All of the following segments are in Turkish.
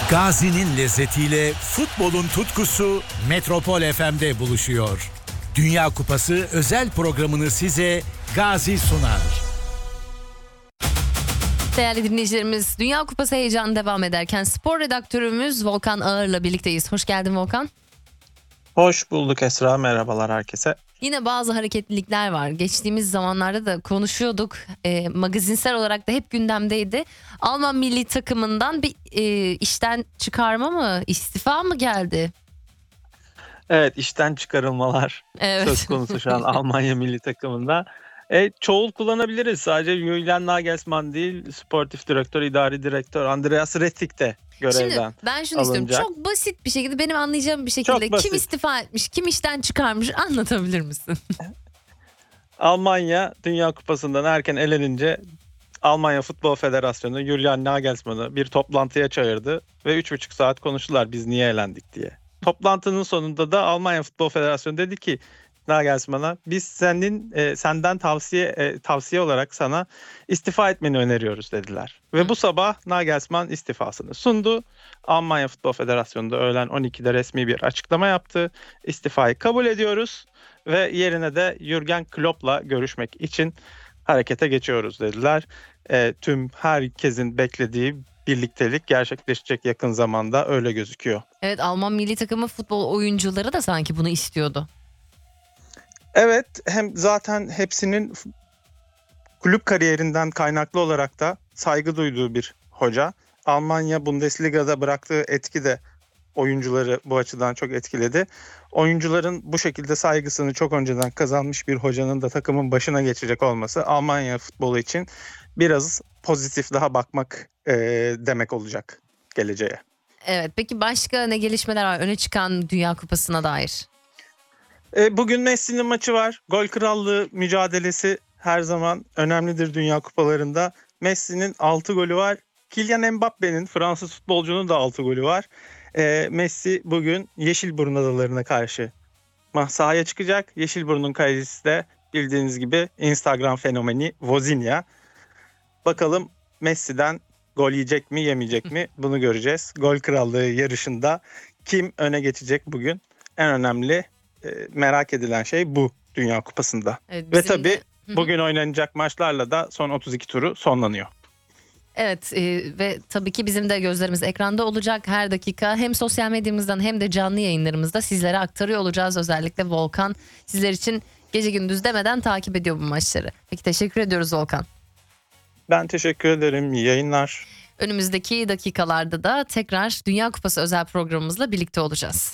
Gazi'nin lezzetiyle futbolun tutkusu Metropol FM'de buluşuyor. Dünya Kupası özel programını size Gazi sunar. Değerli dinleyicilerimiz, Dünya Kupası heyecanı devam ederken spor redaktörümüz Volkan Ağır'la birlikteyiz. Hoş geldin Volkan. Hoş bulduk Esra, merhabalar herkese. Yine bazı hareketlilikler var. Geçtiğimiz zamanlarda da konuşuyorduk. Magazinsel olarak da hep gündemdeydi. Alman milli takımından bir işten çıkarma mı, istifa mı geldi? Evet, işten çıkarılmalar söz konusu şu an Almanya milli takımında. Çoğul kullanabiliriz. Sadece Julian Nagelsmann değil, sportif direktör, idari direktör Andreas Rettig de görevden Şimdi ben şunu alınacak. istiyorum. Çok basit bir şekilde, benim anlayacağım bir şekilde kim istifa etmiş, kim işten çıkarmış anlatabilir misin? Almanya Dünya Kupası'ndan erken elenince Almanya Futbol Federasyonu Julian Nagelsmann'ı bir toplantıya çağırdı ve 3,5 saat konuştular biz niye elendik diye. Toplantının sonunda da Almanya Futbol Federasyonu dedi ki Nagelsmann'a biz senden tavsiye olarak sana istifa etmeni öneriyoruz dediler. Ve bu sabah Nagelsmann istifasını sundu. Almanya Futbol Federasyonu da öğlen 12'de resmi bir açıklama yaptı. İstifayı kabul ediyoruz ve yerine de Jürgen Klopp'la görüşmek için harekete geçiyoruz dediler. Tüm herkesin beklediği birliktelik gerçekleşecek yakın zamanda, öyle gözüküyor. Evet, Alman milli takımı futbol oyuncuları da sanki bunu istiyordu. Evet, hem zaten hepsinin kulüp kariyerinden kaynaklı olarak da saygı duyduğu bir hoca. Almanya Bundesliga'da bıraktığı etki de oyuncuları bu açıdan çok etkiledi. Oyuncuların bu şekilde saygısını çok önceden kazanmış bir hocanın da takımın başına geçecek olması Almanya futbolu için biraz pozitif daha bakmak demek olacak geleceğe. Evet, peki başka ne gelişmeler var öne çıkan Dünya Kupası'na dair? Bugün Messi'nin maçı var. Gol krallığı mücadelesi her zaman önemlidir Dünya Kupalarında. Messi'nin 6 golü var. Kylian Mbappe'nin, Fransız futbolcunun da 6 golü var. Messi bugün Yeşilburun Adaları'na karşı sahaya çıkacak. Yeşilburun'un kalecisi de bildiğiniz gibi Instagram fenomeni Wozniak. Bakalım Messi'den gol yiyecek mi yemeyecek mi bunu göreceğiz. Gol krallığı yarışında kim öne geçecek bugün? En önemli merak edilen şey bu Dünya Kupası'nda. Evet, ve tabii bugün oynanacak maçlarla da son 32 turu sonlanıyor. Evet ve tabii ki bizim de gözlerimiz ekranda olacak her dakika. Hem sosyal medyamızdan hem de canlı yayınlarımızda sizlere aktarıyor olacağız. Özellikle Volkan sizler için gece gündüz demeden takip ediyor bu maçları. Peki, teşekkür ediyoruz Volkan. Ben teşekkür ederim. İyi yayınlar. Önümüzdeki dakikalarda da tekrar Dünya Kupası özel programımızla birlikte olacağız.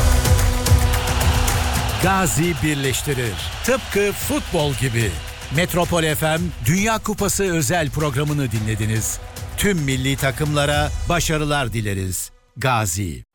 Gazi birleştirir. Tıpkı futbol gibi. Metropol FM Dünya Kupası özel programını dinlediniz. Tüm milli takımlara başarılar dileriz. Gazi.